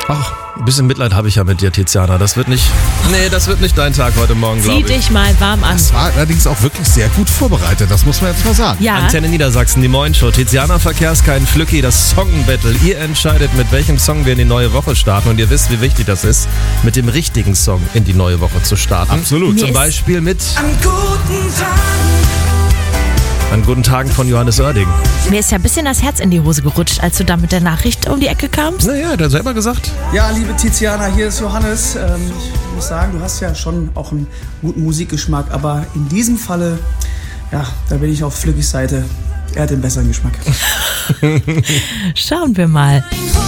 Ach, ein bisschen Mitleid habe ich ja mit dir, Tiziana. Das wird nicht dein Tag heute Morgen, glaube ich. Zieh dich mal warm an. Das war allerdings auch wirklich sehr gut vorbereitet, das muss man jetzt mal sagen. Ja. Antenne Niedersachsen, die Moin-Show. Tiziana Verkehrskein Flücki, das Song-Battle. Ihr entscheidet, mit welchem Song wir in die neue Woche starten. Und ihr wisst, wie wichtig das ist, mit dem richtigen Song in die neue Woche zu starten. Absolut. Zum Beispiel mit An guten Tagen von Johannes Oerding. Mir ist ja ein bisschen das Herz in die Hose gerutscht, als du da mit der Nachricht um die Ecke kamst. Naja, der hat selber gesagt. Ja, liebe Tiziana, hier ist Johannes. Ich muss sagen, du hast ja schon auch einen guten Musikgeschmack, aber in diesem Falle, ja, da bin ich auf Flückis Seite. Er hat den besseren Geschmack. Schauen wir mal.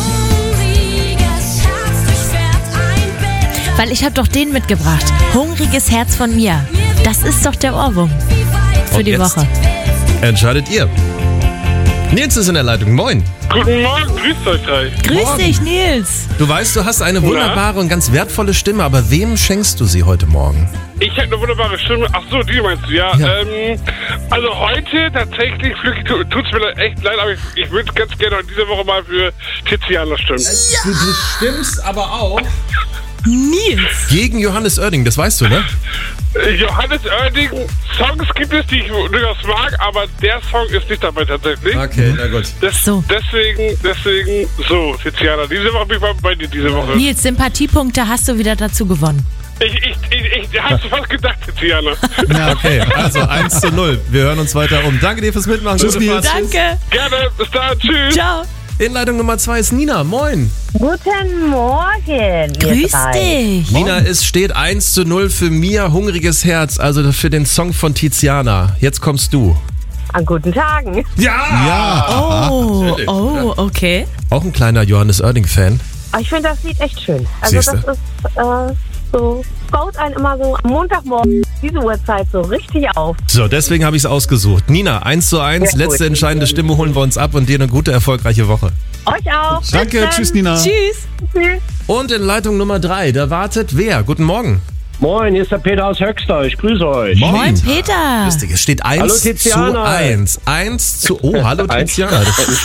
Weil ich habe doch den mitgebracht. Hungriges Herz von mir. Das ist doch der Ohrwurm für Und die jetzt Woche. entscheidet ihr. Nils ist in der Leitung. Moin. Guten Morgen, grüßt euch drei. Grüß dich, Nils. Du weißt, du hast eine wunderbare und ganz wertvolle Stimme, aber wem schenkst du sie heute Morgen? Ich habe eine wunderbare Stimme. Ach so, die meinst du, ja. Ja. Also heute tatsächlich, Flücki, tut's mir echt leid, aber ich würde ganz gerne diese Woche mal für Tiziana stimmen. Du stimmst aber auch Nils. gegen Johannes Oerding, das weißt du, ne? Johannes Oerding, Songs gibt es, die ich durchaus mag, aber der Song ist nicht dabei tatsächlich. Okay, na gut. So. Deswegen, so, Tiziana, diese Woche bin ich mal bei dir, diese Woche. Nils, Sympathiepunkte hast du wieder dazu gewonnen. Ich hab's fast gedacht, Tiziana. Ja, okay, also 1:0. Wir hören uns weiter um. Danke dir fürs Mitmachen. Tschüss, Gute Fahrt. Danke. Gerne, bis dann, tschüss. Ciao. Inleitung Nummer 2 ist Nina. Moin. Guten Morgen, ihr Grüß drei. dich. Nina, es steht 1:0 für mir, hungriges Herz, also für den Song von Tiziana. Jetzt kommst du. An guten Tagen. Ja. Oh, okay. Auch ein kleiner Johannes Oerding-Fan. Aber ich finde das Lied echt schön. Also Siehste. das ist so, baut einen immer so am Montagmorgen diese Uhrzeit so richtig auf. So, deswegen habe ich es ausgesucht. Nina, 1:1, Sehr gut. letzte entscheidende Stimme holen wir uns ab und dir eine gute, erfolgreiche Woche. Euch auch. Danke, Bis dann. tschüss Nina. Tschüss. Tschüss. Und in Leitung Nummer 3, da wartet wer? Guten Morgen. Moin, hier ist der Peter aus Höxter. Ich grüße euch. Moin, Peter. Lustig, es steht Hallo, 1:1. Oh, hallo Tiziana.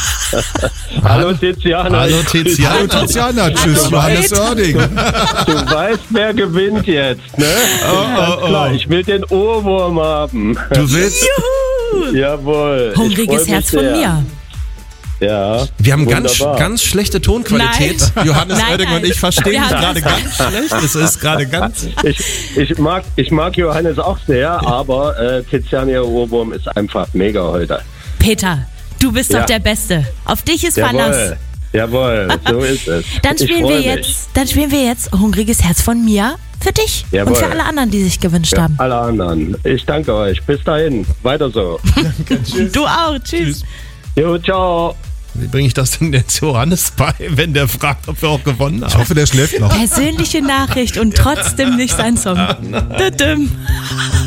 Hallo Tiziana. Hallo Tiziana. Hallo Tiziana, tschüss Johannes Oerding. Du weißt, wer gewinnt jetzt, ne? Ganz klar, ich will den Ohrwurm haben. Du willst... Jawohl. Ich freu Hungriges mich Herz von sehr. mir. Ja. Wir haben ganz Wunderbar. schlechte Tonqualität. Nein. Johannes Nein, Oerding nein. und ich verstehen Wir uns haben gerade das- ganz schlecht. Es ist gerade ganz... Ich mag Johannes auch sehr, aber Tiziana, ihr Ohrwurm ist einfach mega heute. Peter, du bist Ja. doch der Beste. Auf dich ist Verlass. Jawohl, so ist es. Dann Ich spielen freu wir mich. jetzt Hungriges Herz von mir für dich und Jawohl. für alle anderen, die sich gewünscht haben. Alle anderen. Ich danke euch. Bis dahin. Weiter so. Du auch. Tschüss. Jo, ciao. Wie bringe ich das denn jetzt Johannes bei, wenn der fragt, ob wir auch gewonnen Ich haben? hoffe, der schläft noch. Persönliche Nachricht und trotzdem nicht sein Song. Düdüm.